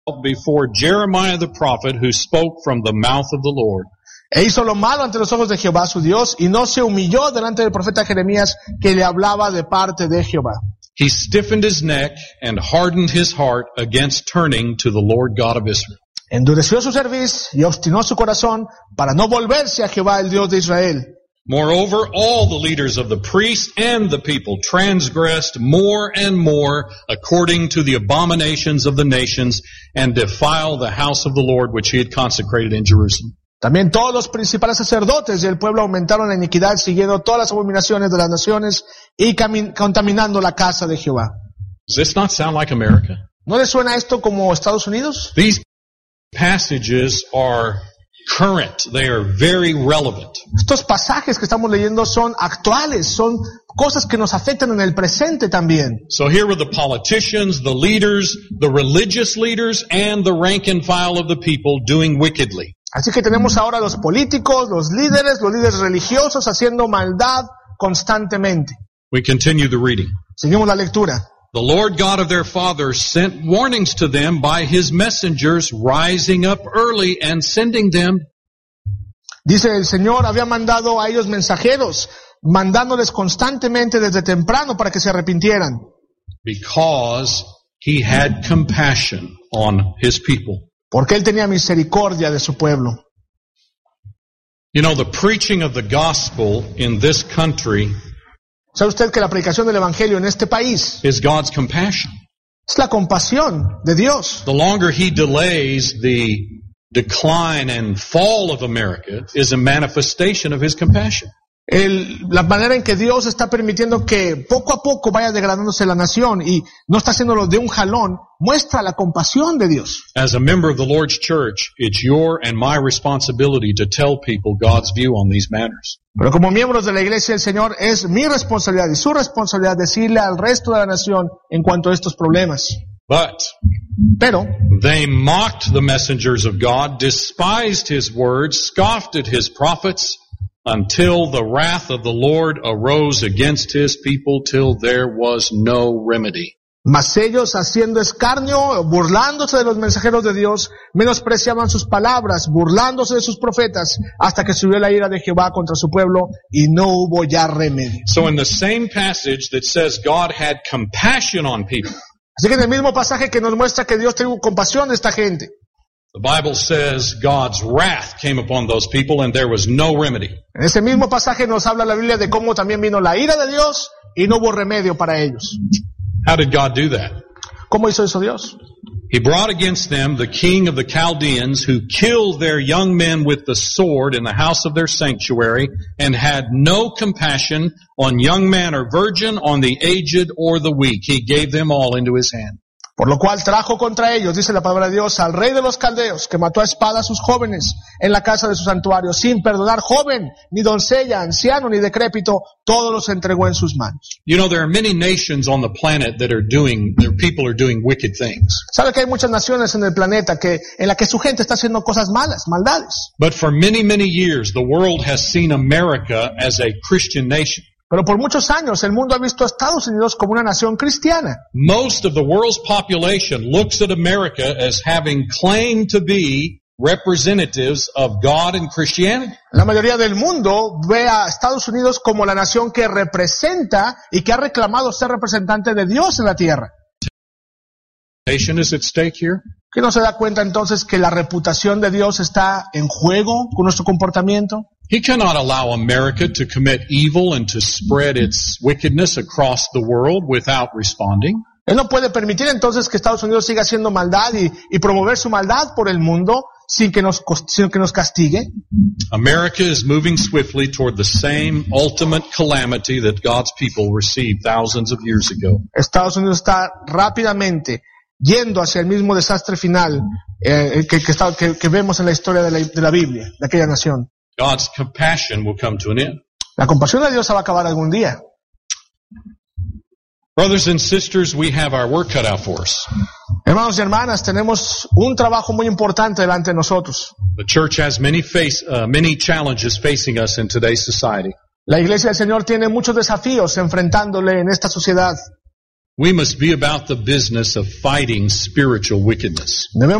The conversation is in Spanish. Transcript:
before Jeremiah the prophet, who spoke from the mouth of the Lord. E hizo lo malo ante los ojos de Jehová su Dios, y no se humilló delante del profeta Jeremías, que le hablaba de parte de Jehová. He stiffened his neck and hardened his heart against turning to the Lord God of Israel. Endureció su cerviz y obstinó su corazón para no volverse a Jehová, el Dios de Israel. Moreover, all the leaders of the priests and the people transgressed more and more according to the abominations of the nations, and defiled the house of the Lord which he had consecrated in Jerusalem. También todos los principales sacerdotes y el pueblo aumentaron la iniquidad, siguiendo todas las abominaciones de las naciones y contaminando la casa de Jehová. Does this not sound like America? ¿No le suena esto como Estados Unidos? These passages are current. They are very relevant. Estos pasajes que estamos leyendo son actuales, son cosas que nos afectan en el presente también. So here were the politicians, the leaders, the religious leaders, and the rank and file of the people doing wickedly. Así que tenemos ahora los políticos, los líderes religiosos haciendo maldad constantemente. We continue the reading. Seguimos la lectura. The Lord God of their fathers sent warnings to them by his messengers, rising up early and sending them. Dice, el Señor había mandado a ellos mensajeros, mandándoles constantemente desde temprano para que se arrepintieran. Because he had compassion on his people. Porque Él tenía misericordia de su pueblo. You know, the preaching of the gospel in this country ¿Sabe usted que la predicación del Evangelio en este país is God's compassion? es la compasión de Dios? The longer he delays the decline and fall of America is a manifestation of his compassion. La manera en que Dios está permitiendo que poco a poco vaya degradándose la nación y no está haciéndolo de un jalón, muestra la compasión de Dios. As a member of the Lord's church, it's your and my responsibility to tell people God's view on these matters. Pero como miembros de la Iglesia del Señor, es mi responsabilidad y su responsabilidad decirle al resto de la nación en cuanto a estos problemas. Pero they mocked the messengers of God, despised his words, scoffed at his prophets, until the wrath of the Lord arose against his people till there was no remedy. Mas ellos, haciendo escarnio, burlándose de los mensajeros de Dios, menospreciaban sus palabras, burlándose de sus profetas, hasta que subió la ira de Jehová contra su pueblo, y no hubo ya remedio. So in the same passage that says God had compassion on people, así que en el mismo pasaje que nos muestra que Dios tuvo compasión de esta gente, the Bible says God's wrath came upon those people and there was no remedy. En ese mismo pasaje nos habla la Biblia de cómo también vino la ira de Dios y no hubo remedio para ellos. How did God do that? ¿Cómo hizo eso Dios? He brought against them the king of the Chaldeans, who killed their young men with the sword in the house of their sanctuary, and had no compassion on young man or virgin, on the aged or the weak. He gave them all into his hand. Por lo cual trajo contra ellos, dice la palabra de Dios, al rey de los caldeos, que mató a espada a sus jóvenes en la casa de su santuario, sin perdonar joven, ni doncella, anciano, ni decrépito, todos los entregó en sus manos. You know, there are many nations on the planet that their people are doing wicked things. ¿Sabe que hay muchas naciones en el planeta en la que su gente está haciendo cosas malas, maldades? But for many, many years, the world has seen America as a Christian nation. Pero por muchos años el mundo ha visto a Estados Unidos como una nación cristiana. Most of the world's population looks at America as having claimed to be representatives of God and Christianity. La mayoría del mundo ve a Estados Unidos como la nación que representa y que ha reclamado ser representante de Dios en la tierra. Is at stake here? ¿Qué no se da cuenta entonces que la reputación de Dios está en juego con nuestro comportamiento? He cannot allow America to commit evil and to spread its wickedness across the world without responding. Él no puede permitir entonces que Estados Unidos siga haciendo maldad y promover su maldad por el mundo sin que nos castigue. America is moving swiftly toward the same ultimate calamity that God's people received thousands of years ago. Estados Unidos está rápidamente yendo hacia el mismo desastre final que vemos en la historia de la Biblia, de aquella nación. God's compassion will come to an end. La compasión de Dios se va a acabar algún día. Brothers and sisters, we have our work cut out for us. Hermanos y hermanas, tenemos un trabajo muy importante delante de nosotros. The church has many challenges facing us in today's society. La Iglesia del Señor tiene muchos desafíos enfrentándole en esta sociedad. We must be about the business of fighting spiritual wickedness. Debemos